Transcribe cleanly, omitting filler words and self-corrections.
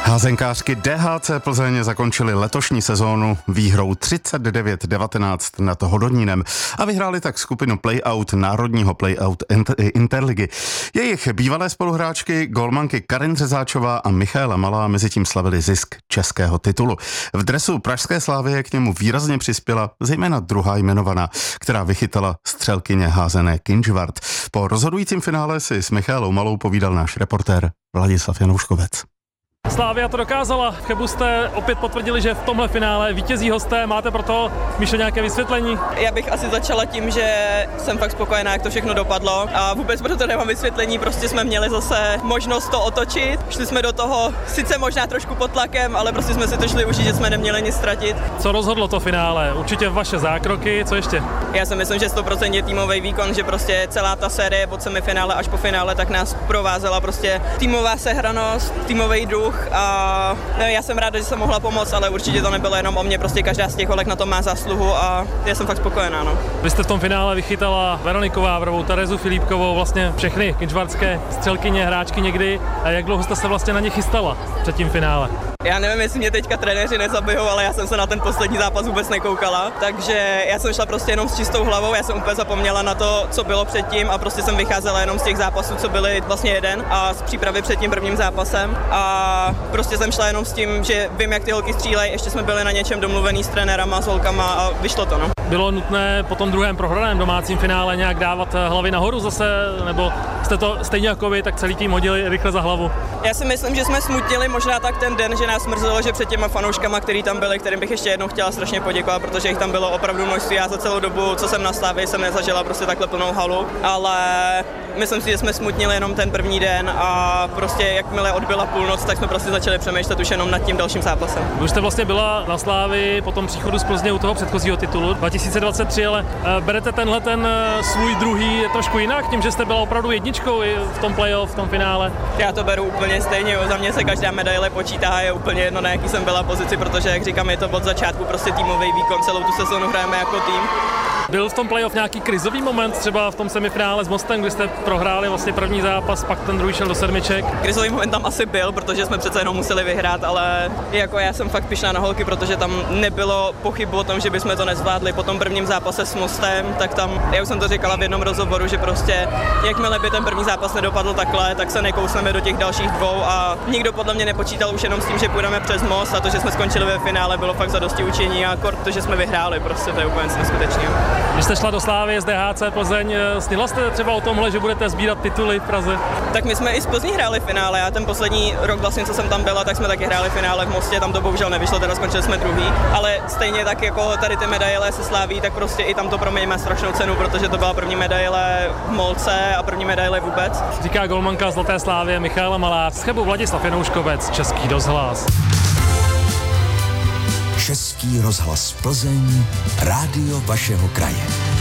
Házenkářky DHC Plzeň zakončili letošní sezónu výhrou 39-19 nad Hodonínem a vyhráli tak skupinu Playout národního Playout Interligy. Jejich bývalé spoluhráčky golmanky Karin Řezáčová a Michaela Malá mezitím slavili zisk českého titulu. V dresu pražské Slavie k němu výrazně přispěla zejména druhá jmenovaná, která vychytala střelkyně házené Kynžvart. Po rozhodujícím finále si s Michaelou Malou povídal náš reportér Vladislav Janouškovec. Slavia to dokázala. V Chebu jste opět potvrdili, že v tomhle finále vítězí hosté. Máte pro to, Míšo, nějaké vysvětlení? Já bych asi začala tím, že jsem fakt spokojená, jak to všechno dopadlo. A vůbec proto nemám vysvětlení, prostě jsme měli zase možnost to otočit. Šli jsme do toho sice možná trošku pod tlakem, ale prostě jsme si to šli užít, že jsme neměli nic ztratit. Co rozhodlo to finále? Určitě vaše zákroky, co ještě? Já si myslím, že 100% týmový výkon, že prostě celá ta série od semifinále až po finále tak nás provázela prostě týmová sehranost, týmový duch. A já jsem ráda, že jsem mohla pomoct, ale určitě to nebylo jenom o mě, prostě každá z těch holek na to má zásluhu a já jsem fakt spokojená. No. Vy jste v tom finále vychytala Veroniku Vávrovou, Terezu Filipkovou, vlastně všechny kynžvartské střelkyně, hráčky někdy. A jak dlouho jste se vlastně na ně chystala před tím finále? Já nevím, jestli mě teďka trenéři nezabijou, ale já jsem se na ten poslední zápas vůbec nekoukala, takže já jsem šla prostě jenom s čistou hlavou, já jsem úplně zapomněla na to, co bylo předtím a prostě jsem vycházela jenom z těch zápasů, co byly vlastně jeden a z přípravy před tím prvním zápasem a prostě jsem šla jenom s tím, že vím, jak ty holky střílejí, ještě jsme byli na něčem domluvený s trenérama, s holkama a vyšlo to, no. Bylo nutné po tom druhém prohraném domácím finále nějak dávat hlavy nahoru zase, nebo jste to stejně jako vy, tak celý tým hodili rychle za hlavu? Já si myslím, že jsme smutnili možná tak ten den, že nás mrzelo, že před těma fanouškama, který tam byli, kterým bych ještě jednou chtěla strašně poděkovat, protože jich tam bylo opravdu množství. Já za celou dobu, co jsem na Slavii, jsem nezažila prostě takhle plnou halu, ale myslím si, že jsme smutnili jenom ten první den a prostě jakmile odbyla půlnoc, tak jsme prostě začali přemýšlet už jenom nad tím dalším zápasem. Vy už jste vlastně byla na Slavii po tom příchodu z Plzně u toho předchozího titulu 2023, ale berete tenhle ten svůj druhý trošku jinak, tím, že jste byla opravdu jedničkou v tom playoff, v tom finále? Já to beru úplně stejně, za mě se každá medaile počítá a je úplně jedno, na jaký jsem byla pozici, protože jak říkám, je to od začátku prostě týmový výkon, celou tu sezónu hrajeme jako tým. Byl v tom playoff nějaký krizový moment, třeba v tom semifinále s Mostem, kdy jste prohráli vlastně první zápas, pak ten druhý šel do sedmiček? Krizový moment tam asi byl, protože jsme přece jenom museli vyhrát, ale jako já jsem fakt pyšná na holky, protože tam nebylo pochyb o tom, že bychom to nezvládli. Po tom prvním zápase s Mostem, tak tam, já už jsem to říkala v jednom rozhovoru, že prostě jakmile by ten první zápas nedopadl takhle, tak se nekousneme do těch dalších dvou a nikdo podle mě nepočítal už jenom s tím, že půjdeme přes most a to, že jsme skončili ve finále, bylo fakt zadosti učení a kort to, že jsme vyhráli, prostě to je úplně neskutečné. Když jste šla do Slavie z DHC Plzeň, snila jste třeba o tomhle, že budete sbírat tituly v Praze? Tak my jsme i z Plzní hráli finále, já ten poslední rok vlastně, co jsem tam byla, tak jsme taky hráli finále v Mostě, tam to bohužel nevyšlo, teda skončili jsme druhý, ale stejně tak jako tady ty medaile se slaví, tak prostě i tam to pro mě má strašnou cenu, protože to byla první medaile v Molce a první medaile vůbec. Říká golmanka Zlaté Slávie Michaela Malá. Z Chebu Vladislav Janouškovec, Český rozhlas. Český rozhlas Plzeň, rádio vašeho kraje.